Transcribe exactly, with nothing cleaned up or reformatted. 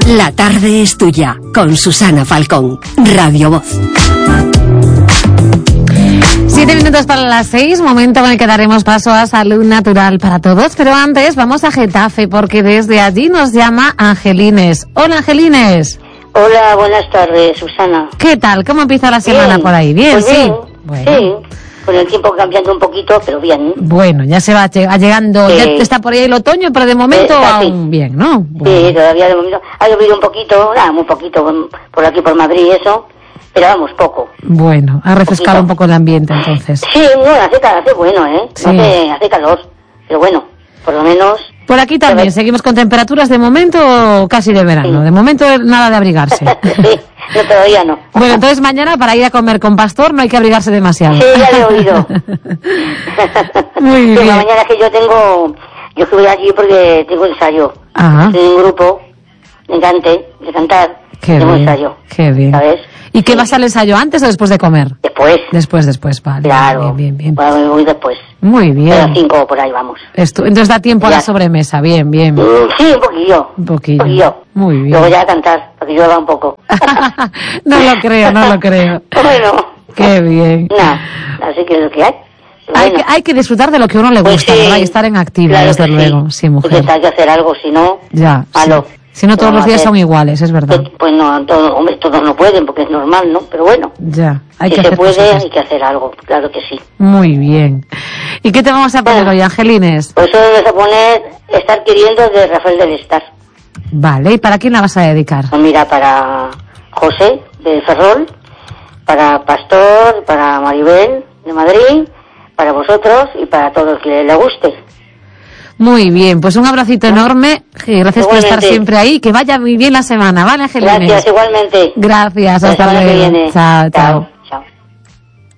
La tarde es tuya, con Susana Falcón, Radio Voz. Siete minutos para las seis, momento en el que daremos paso a Salud Natural para Todos, pero antes vamos a Getafe, porque desde allí nos llama Angelines. Hola, Angelines. Hola, buenas tardes, Susana. ¿Qué tal? ¿Cómo empieza la semana bien. por ahí? ¿Bien? Pues sí. bien. Bueno. Sí, con el tiempo cambiando un poquito, pero bien. Bueno, ya se va llegando, sí. ya está por ahí el otoño, pero de momento eh, aún bien, ¿no? Bueno. Sí, todavía de momento. Ha llovido un poquito, nada, muy poquito, por aquí por Madrid y eso, pero vamos, poco. Bueno, ha refrescado poquito. un poco el ambiente entonces. Sí, no, hace, hace bueno, ¿eh? Sí. Hace, hace calor, pero bueno, por lo menos... Por aquí también, seguimos con temperaturas de momento casi de verano. Sí. De momento nada de abrigarse. Sí, no, todavía no. Bueno, entonces mañana para ir a comer con Pastor no hay que abrigarse demasiado. Sí, ya lo he oído. Muy Sí, bien. la mañana que yo tengo, yo estuve allí porque tengo ensayo. Ah, Estoy en un grupo de cante, de cantar, qué tengo bien, ensayo, qué bien. ¿sabes? ¿Y qué Sí. vas al ensayo, antes o después de comer? Después, Después, después, vale. claro. Bien, bien, bien. Bueno, me voy después. Muy A las bien. cinco por ahí vamos. Esto, entonces da tiempo a Ya. la sobremesa, bien, bien. Mm, sí, un poquillo. Un poquillo. Un poquillo. Muy bien. Luego ya a cantar, para que llueva un poco. No lo creo, no lo creo. Bueno. Qué bien. Nada, así que es lo que hay. Hay Bueno. que, hay que disfrutar de lo que a uno le Pues gusta, sí, ¿verdad? Y estar en activo, claro desde que luego. Sí, mujer. Porque hay que hacer algo, si no, Ya, sí. malo. Si no, todos Vamos los a días hacer. son iguales, es verdad. Pues, pues no, todos, hombre, todos no pueden, porque es normal, ¿no? Pero bueno, Ya, hay si que se hacer puede, cosas. hay que hacer algo, claro que sí. Muy bien. ¿Y qué te vamos a poner Bueno. hoy, Angelines? Pues hoy vamos a poner Estar queriendo de Rafael del Estar. Vale, ¿y para quién la vas a dedicar? Pues mira, para José de Ferrol, para Pastor, para Maribel de Madrid, para vosotros y para todos que le guste. Muy bien, pues un abracito enorme y gracias por estar Igualmente. siempre ahí. Que vaya muy bien la semana, ¿vale, Angelines? Gracias, igualmente. Gracias, La hasta semana que luego. viene. Chao, chao. Chao.